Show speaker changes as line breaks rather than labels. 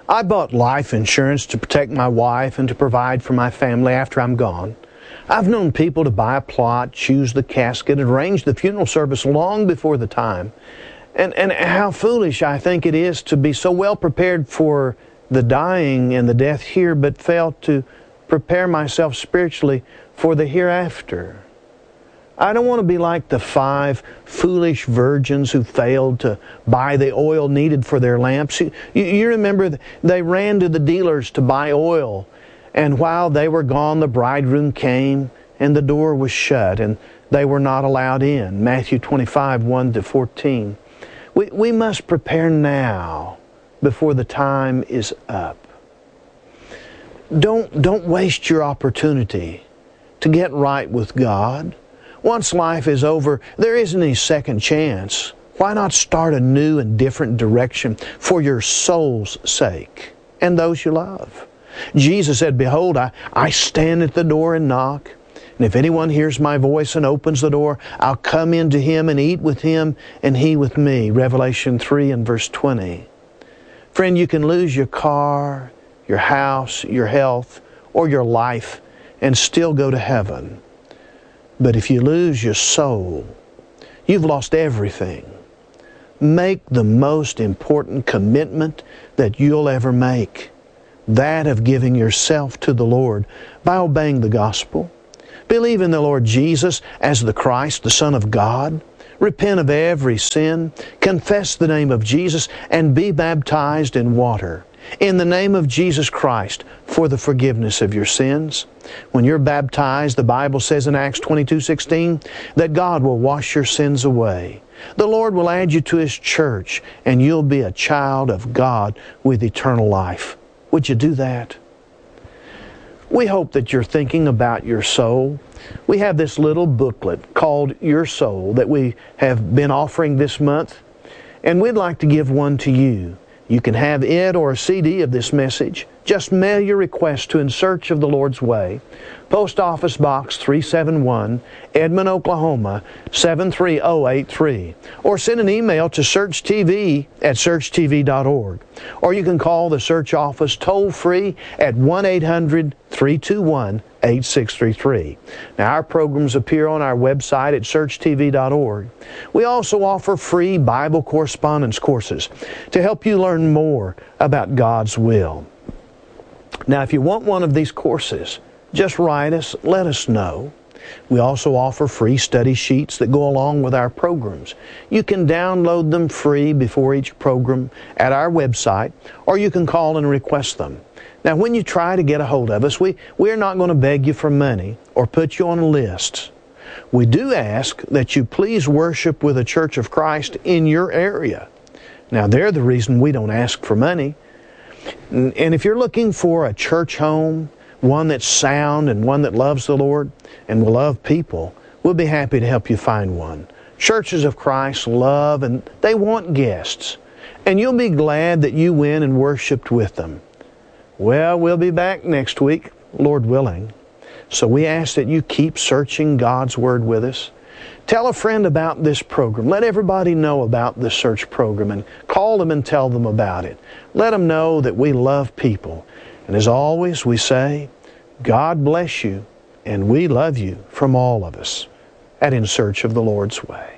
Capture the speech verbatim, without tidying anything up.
I bought life insurance to protect my wife and to provide for my family after I'm gone. I've known people to buy a plot, choose the casket, and arrange the funeral service long before the time. And, and how foolish I think it is to be so well prepared for the dying and the death here, but fail to prepare myself spiritually for the hereafter. I don't want to be like the five foolish virgins who failed to buy the oil needed for their lamps. You, you remember they ran to the dealers to buy oil, and while they were gone, the bridegroom came, and the door was shut, and they were not allowed in. Matthew twenty-five, one to fourteen. We, we must prepare now before the time is up. Don't, don't waste your opportunity to get right with God. Once life is over, there isn't any second chance. Why not start a new and different direction for your soul's sake and those you love? Jesus said, "Behold, I, I stand at the door and knock. And if anyone hears my voice and opens the door, I'll come into him and eat with him and he with me." Revelation three and verse twenty. Friend, you can lose your car, your house, your health, or your life and still go to heaven. But if you lose your soul, you've lost everything. Make the most important commitment that you'll ever make, that of giving yourself to the Lord by obeying the gospel. Believe in the Lord Jesus as the Christ, the Son of God. Repent of every sin, confess the name of Jesus, and be baptized in water in the name of Jesus Christ for the forgiveness of your sins. When you're baptized, the Bible says in Acts twenty-two sixteen that God will wash your sins away. The Lord will add you to His church, and you'll be a child of God with eternal life. Would you do that? We hope that you're thinking about your soul. We have this little booklet called Your Soul that we have been offering this month, and we'd like to give one to you. You can have it or a C D of this message. Just mail your request to In Search of the Lord's Way, Post Office Box three seventy-one, Edmond, Oklahoma seven three zero eight three. Or send an email to search T V at search T V dot org. Or you can call the search office toll-free at one eight hundred, three two one, eight six three three. Now, our programs appear on our website at search T V dot org. We also offer free Bible correspondence courses to help you learn more about God's will. Now, if you want one of these courses, just write us, let us know. We also offer free study sheets that go along with our programs. You can download them free before each program at our website, or you can call and request them. Now, when you try to get a hold of us, we, we're not going to beg you for money or put you on lists. We do ask that you please worship with a Church of Christ in your area. Now, they're the reason we don't ask for money. And if you're looking for a church home, one that's sound and one that loves the Lord and will love people, we'll be happy to help you find one. Churches of Christ love and they want guests. And you'll be glad that you went and worshiped with them. Well, we'll be back next week, Lord willing. So we ask that you keep searching God's Word with us. Tell a friend about this program. Let everybody know about the search program and call them and tell them about it. Let them know that we love people. And as always, we say, God bless you, and we love you from all of us at In Search of the Lord's Way.